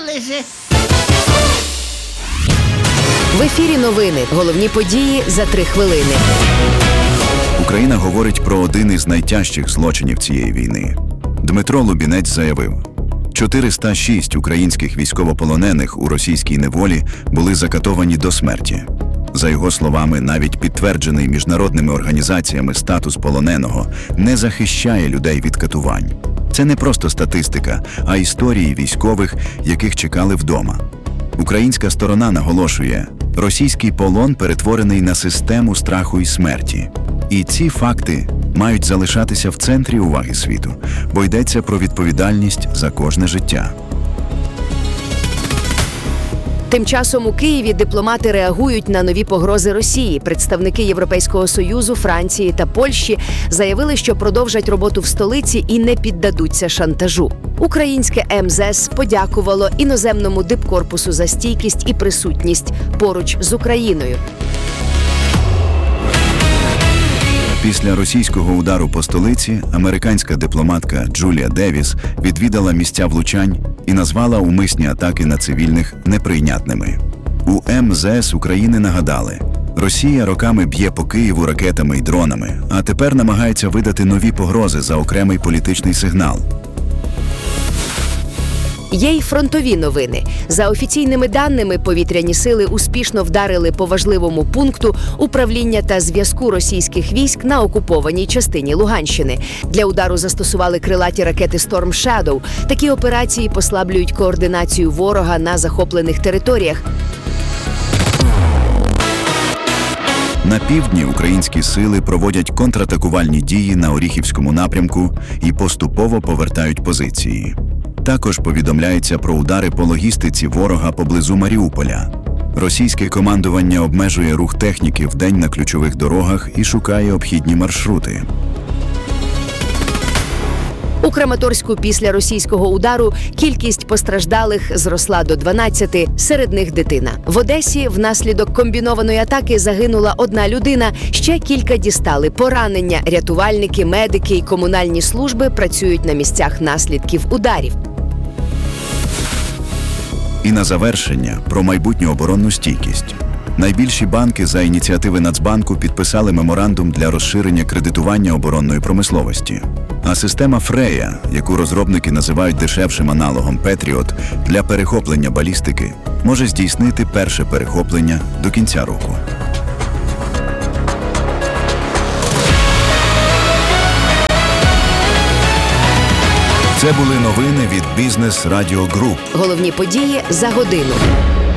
же. В ефірі новини. Головні події за 3 хвилини. Україна говорить про один із найтяжчих злочинів цієї війни. Дмитро Лубінець заявив, 406 українських військовополонених у російській неволі були закатовані до смерті. За його словами, навіть підтверджений міжнародними організаціями статус полоненого не захищає людей від катувань. Це не просто статистика, а історії військових, яких чекали вдома. Українська сторона наголошує, російський полон перетворений на систему страху і смерті. І ці факти мають залишатися в центрі уваги світу, бо йдеться про відповідальність за кожне життя. Тим часом у Києві дипломати реагують на нові погрози Росії. Представники Європейського Союзу, Франції та Польщі заявили, що продовжать роботу в столиці і не піддадуться шантажу. Українське МЗС подякувало іноземному дипкорпусу за стійкість і присутність поруч з Україною. Після російського удару по столиці американська дипломатка Джулія Девіс відвідала місця влучань і назвала умисні атаки на цивільних неприйнятними. У МЗС України нагадали, Росія роками б'є по Києву ракетами й дронами, а тепер намагається видати нові погрози за окремий політичний сигнал. Є й фронтові новини. За офіційними даними, повітряні сили успішно вдарили по важливому пункту управління та зв'язку російських військ на окупованій частині Луганщини. Для удару застосували крилаті ракети Storm Shadow. Такі операції послаблюють координацію ворога на захоплених територіях. На півдні українські сили проводять контратакувальні дії на Оріхівському напрямку і поступово повертають позиції. Також повідомляється про удари по логістиці ворога поблизу Маріуполя. Російське командування обмежує рух техніки вдень на ключових дорогах і шукає обхідні маршрути. У Краматорську після російського удару кількість постраждалих зросла до 12, серед них дитина. В Одесі внаслідок комбінованої атаки загинула 1 людина, ще кілька дістали поранення. Рятувальники, медики і комунальні служби працюють на місцях наслідків ударів. І на завершення про майбутню оборонну стійкість. Найбільші банки за ініціативи Нацбанку підписали меморандум для розширення кредитування оборонної промисловості. А система Freya, яку розробники називають дешевшим аналогом Patriot, для перехоплення балістики, може здійснити перше перехоплення до кінця року. Це були новини від Business Radio Group. Головні події за годину.